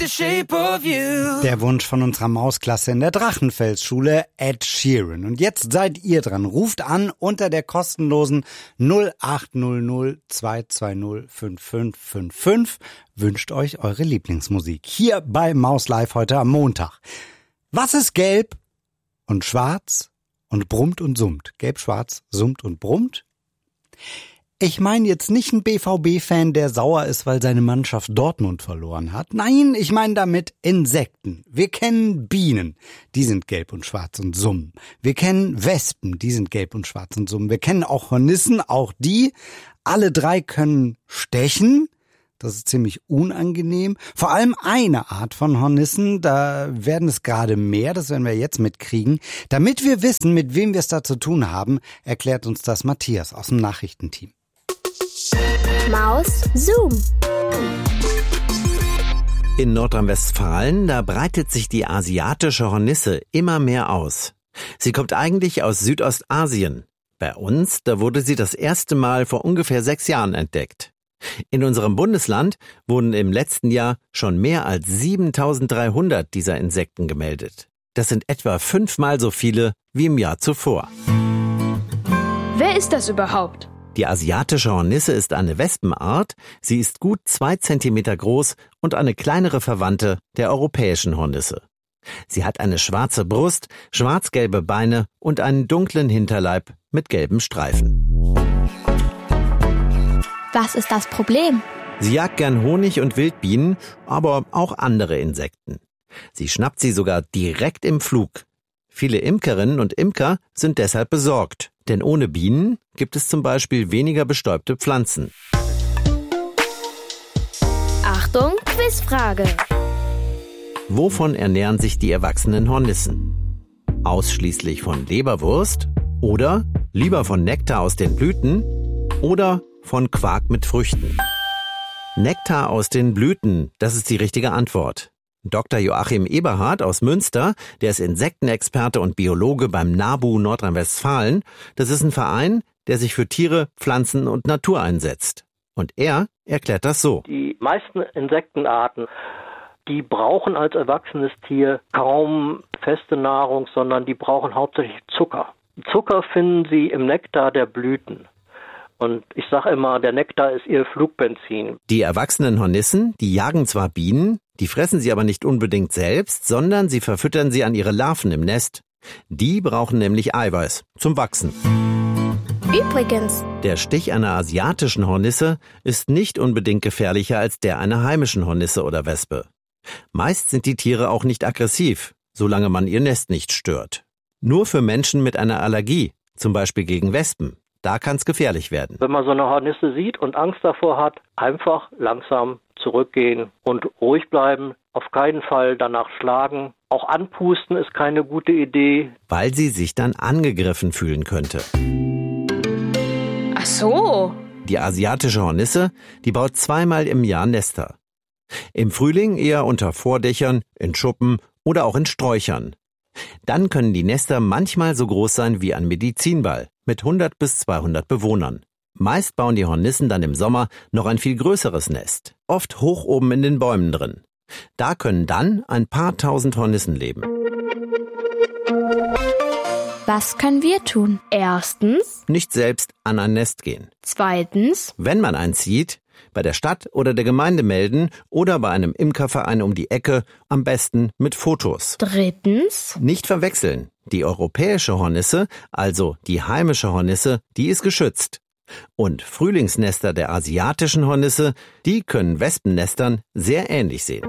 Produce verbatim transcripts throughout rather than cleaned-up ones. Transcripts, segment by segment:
shape of you. Der Wunsch von unserer Mausklasse in der Drachenfelsschule, Ed Sheeran. Und jetzt seid ihr dran. Ruft an unter der kostenlosen null acht null null zwei zwei null fünf fünf fünf fünf. Wünscht euch eure Lieblingsmusik. Hier bei Maus Live heute am Montag. Was ist gelb und schwarz und brummt und summt? Gelb, schwarz, summt und brummt? Ich meine jetzt nicht einen B V B-Fan, der sauer ist, weil seine Mannschaft Dortmund verloren hat. Nein, ich meine damit Insekten. Wir kennen Bienen, die sind gelb und schwarz und summen. Wir kennen Wespen, die sind gelb und schwarz und summen. Wir kennen auch Hornissen, auch die. Alle drei können stechen. Das ist ziemlich unangenehm. Vor allem eine Art von Hornissen, da werden es gerade mehr, das werden wir jetzt mitkriegen. Damit wir wissen, mit wem wir es da zu tun haben, erklärt uns das Matthias aus dem Nachrichtenteam. Maus Zoom. In Nordrhein-Westfalen, da breitet sich die asiatische Hornisse immer mehr aus. Sie kommt eigentlich aus Südostasien. Bei uns, da wurde sie das erste Mal vor ungefähr sechs Jahren entdeckt. In unserem Bundesland wurden im letzten Jahr schon mehr als siebentausenddreihundert dieser Insekten gemeldet. Das sind etwa fünfmal so viele wie im Jahr zuvor. Wer ist das überhaupt? Die asiatische Hornisse ist eine Wespenart. Sie ist gut zwei Zentimeter groß und eine kleinere Verwandte der europäischen Hornisse. Sie hat eine schwarze Brust, schwarz-gelbe Beine und einen dunklen Hinterleib mit gelben Streifen. Was ist das Problem? Sie jagt gern Honig und Wildbienen, aber auch andere Insekten. Sie schnappt sie sogar direkt im Flug. Viele Imkerinnen und Imker sind deshalb besorgt, denn ohne Bienen gibt es zum Beispiel weniger bestäubte Pflanzen. Achtung, Quizfrage. Wovon ernähren sich die erwachsenen Hornissen? Ausschließlich von Leberwurst? Oder lieber von Nektar aus den Blüten? Oder von Quark mit Früchten? Nektar aus den Blüten, das ist die richtige Antwort. Doktor Joachim Eberhard aus Münster, der ist Insektenexperte und Biologe beim NABU Nordrhein-Westfalen. Das ist ein Verein, der sich für Tiere, Pflanzen und Natur einsetzt. Und er erklärt das so. Die meisten Insektenarten, die brauchen als erwachsenes Tier kaum feste Nahrung, sondern die brauchen hauptsächlich Zucker. Zucker finden sie im Nektar der Blüten. Und ich sage immer, der Nektar ist ihr Flugbenzin. Die erwachsenen Hornissen, die jagen zwar Bienen, die fressen sie aber nicht unbedingt selbst, sondern sie verfüttern sie an ihre Larven im Nest. Die brauchen nämlich Eiweiß zum Wachsen. Übrigens, der Stich einer asiatischen Hornisse ist nicht unbedingt gefährlicher als der einer heimischen Hornisse oder Wespe. Meist sind die Tiere auch nicht aggressiv, solange man ihr Nest nicht stört. Nur für Menschen mit einer Allergie, zum Beispiel gegen Wespen, da kann es gefährlich werden. Wenn man so eine Hornisse sieht und Angst davor hat, einfach langsam zurückgehen und ruhig bleiben. Auf keinen Fall danach schlagen. Auch anpusten ist keine gute Idee. Weil sie sich dann angegriffen fühlen könnte. Ach so. Die asiatische Hornisse, die baut zweimal im Jahr Nester. Im Frühling eher unter Vordächern, in Schuppen oder auch in Sträuchern. Dann können die Nester manchmal so groß sein wie ein Medizinball mit hundert bis zweihundert Bewohnern. Meist bauen die Hornissen dann im Sommer noch ein viel größeres Nest, oft hoch oben in den Bäumen drin. Da können dann ein paar tausend Hornissen leben. Was können wir tun? Erstens, nicht selbst an ein Nest gehen. Zweitens, wenn man eins sieht, bei der Stadt oder der Gemeinde melden oder bei einem Imkerverein um die Ecke, am besten mit Fotos. Drittens, nicht verwechseln. Die europäische Hornisse, also die heimische Hornisse, die ist geschützt. Und Frühlingsnester der asiatischen Hornisse, die können Wespennestern sehr ähnlich sehen.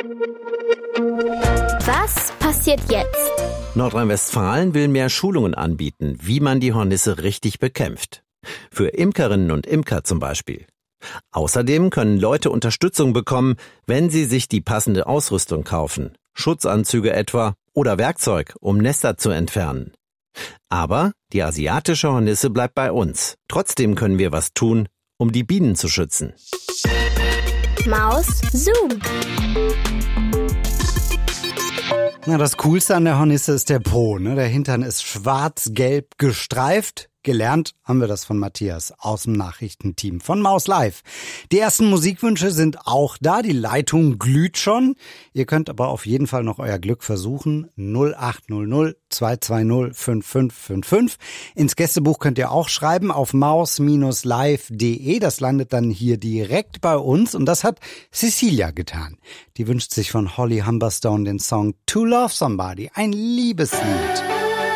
Was passiert jetzt? Nordrhein-Westfalen will mehr Schulungen anbieten, wie man die Hornisse richtig bekämpft. Für Imkerinnen und Imker zum Beispiel. Außerdem können Leute Unterstützung bekommen, wenn sie sich die passende Ausrüstung kaufen. Schutzanzüge etwa oder Werkzeug, um Nester zu entfernen. Aber die asiatische Hornisse bleibt bei uns. Trotzdem können wir was tun, um die Bienen zu schützen. Maus Zoom. Na, das Coolste an der Hornisse ist der Po. Ne? Der Hintern ist schwarz-gelb gestreift. Gelernt haben wir das von Matthias aus dem Nachrichtenteam von Maus Live. Die ersten Musikwünsche sind auch da. Die Leitung glüht schon. Ihr könnt aber auf jeden Fall noch euer Glück versuchen. null acht null null zwei zwei null fünf fünf fünf fünf. Ins Gästebuch könnt ihr auch schreiben auf maus live punkt de. Das landet dann hier direkt bei uns. Und das hat Cecilia getan. Die wünscht sich von Holly Humberstone den Song To Love Somebody. Ein Liebeslied.